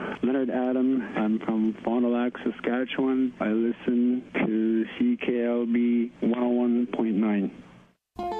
Leonard Adam. I'm from Fond du Lac, Saskatchewan. I listen to CKLB 101.9.